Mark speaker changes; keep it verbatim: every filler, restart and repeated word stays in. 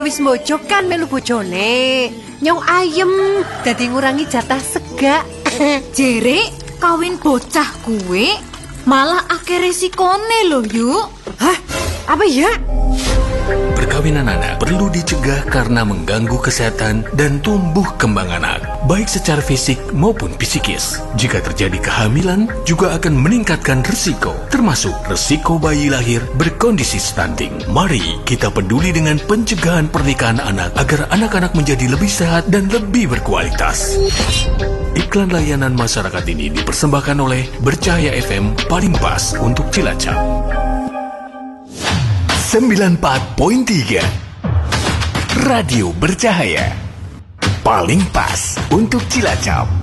Speaker 1: Wis mbojok kan melu bojone. Nyong ayem dadi ngurangi jatah segak.
Speaker 2: Jere kawin bocah kuwe malah akeh resikone lho, Yuk.
Speaker 1: Hah? Apa ya?
Speaker 3: Perkawinan anak perlu dicegah karena mengganggu kesehatan dan tumbuh kembang anak, baik secara fisik maupun psikis. Jika terjadi kehamilan, juga akan meningkatkan risiko, termasuk risiko bayi lahir berkondisi stunting. Mari kita peduli dengan pencegahan pernikahan anak agar anak-anak menjadi lebih sehat dan lebih berkualitas. Iklan layanan masyarakat ini dipersembahkan oleh Bercahaya F M, paling pas untuk Cilacap. sembilan puluh empat koma tiga Radio Bercahaya, paling pas untuk Cilacap.